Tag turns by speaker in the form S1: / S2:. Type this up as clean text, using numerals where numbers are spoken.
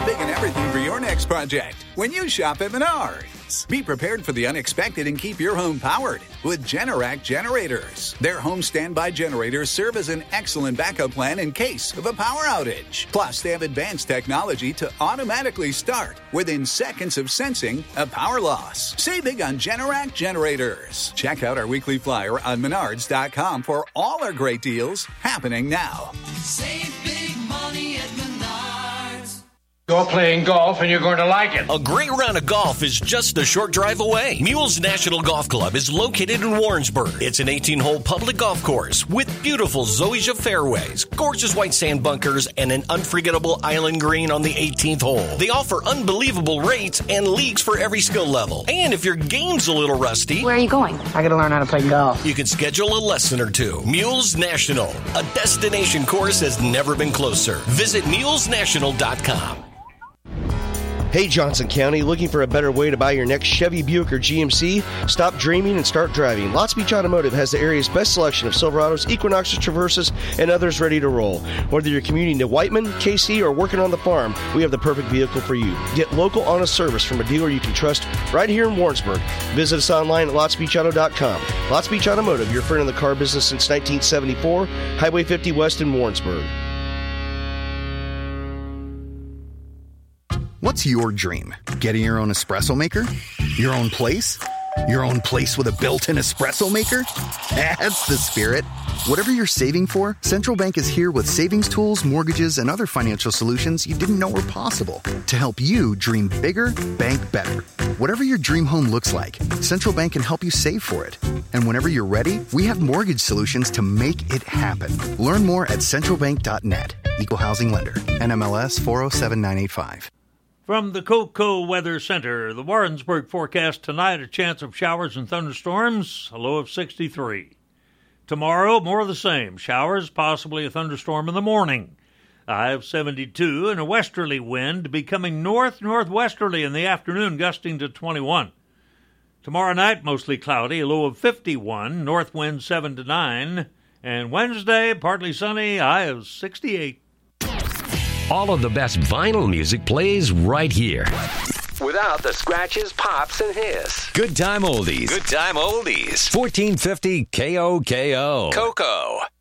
S1: Save big and everything for your next project when you shop at Menards. Be prepared for the unexpected and keep your home powered with Generac generators. Their home standby generators serve as an excellent backup plan in case of a power outage. Plus, they have advanced technology to automatically start within seconds of sensing a power loss. Save big on Generac generators. Check out our weekly flyer on Menards.com for all our great deals happening now.
S2: Save big money at Menards.
S3: You're playing golf and you're going to like it.
S4: A great round of golf is just a short drive away. Mules National Golf Club is located in Warrensburg. It's an 18-hole public golf course with beautiful zoysia fairways, gorgeous white sand bunkers, and an unforgettable island green on the 18th hole. They offer unbelievable rates and leagues for every skill level. And if your game's a little rusty...
S5: Where are you going? I gotta learn how to play golf.
S4: You can schedule a lesson or two. Mules National. A destination course has never been closer. Visit mulesnational.com.
S6: Hey, Johnson County, looking for a better way to buy your next Chevy, Buick, or GMC? Stop dreaming and start driving. Lots Beach Automotive has the area's best selection of Silverados, Equinoxes, Traverses, and others ready to roll. Whether you're commuting to Whiteman, KC, or working on the farm, we have the perfect vehicle for you. Get local, honest service from a dealer you can trust right here in Warrensburg. Visit us online at lotsbeachauto.com. Lots Beach Automotive, your friend in the car business since 1974, Highway 50 West in Warrensburg.
S7: What's your dream? Getting your own espresso maker? Your own place? Your own place with a built-in espresso maker? That's the spirit. Whatever you're saving for, Central Bank is here with savings tools, mortgages, and other financial solutions you didn't know were possible to help you dream bigger, bank better. Whatever your dream home looks like, Central Bank can help you save for it. And whenever you're ready, we have mortgage solutions to make it happen. Learn more at centralbank.net. Equal housing lender. NMLS 407985.
S8: From the Coco Weather Center, the Warrensburg forecast tonight, a chance of showers and thunderstorms, a low of 63. Tomorrow, more of the same. Showers, possibly a thunderstorm in the morning. A high of 72 and a westerly wind becoming northwesterly in the afternoon, gusting to 21. Tomorrow night, mostly cloudy, a low of 51, north wind 7 to 9. And Wednesday, partly sunny, a high of 68.
S9: All of the best vinyl music plays right here.
S10: Without the scratches, pops, and hiss.
S9: Good time oldies.
S10: Good time oldies.
S9: 1450 KOKO.
S10: Coco.